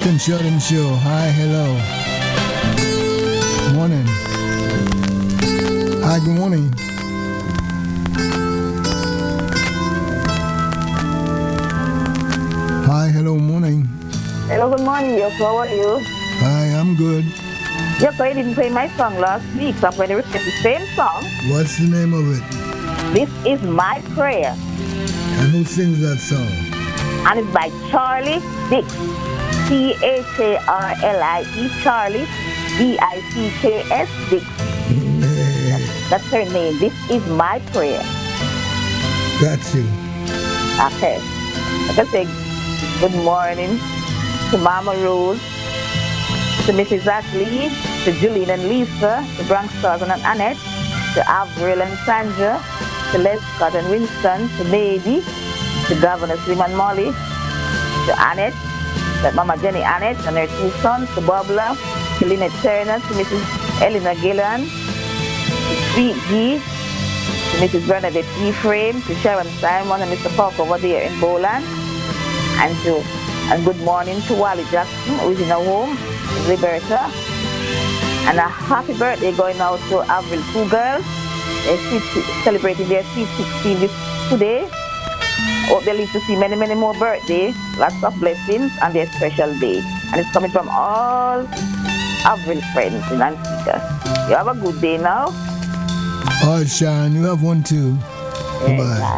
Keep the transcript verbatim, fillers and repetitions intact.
and Shut and Show. Hi, hello. Morning. Hi, good morning. Hi, hello, morning. Hello, good morning, Yoko. How are you? Hi, I'm good. Yoko, you didn't play my song last week, so I'm going to repeat the same song. What's the name of it? This is My Prayer, And who sings that song? and it's by Charlie Dix. C H A R L I E, Charlie, D I C K S, Dix. That's her name. This is My Prayer. Got you. Okay. Like I say, good morning to Mama Rose, to Missus Ashley, to Julian and Lisa, to Bronx Cousin and Annette, to Avril and Sandra, to Les Scott and Winston, to Lady, to Governor Slim and Molly, to Annette, to Mama Jenny Annette and her two sons, to Bobla, to Lynette Turner, to Missus Eleanor Gillan, to Sweet G, to Missus Bernadette Ephraim, to Sharon Simon and Mister Park over there in Boland, and to and good morning to Wally Jackson, who is in our home, Liberta, and a happy birthday going out to Avril Two Girls. They're sweet, celebrating their sweet sixteen this today. Hope they live to see many, many more birthdays, lots of blessings on their special day. And it's coming from all Avril friends in Antigua. You have a good day now. All right, Sharon, you have one too. Yeah, Bye-bye.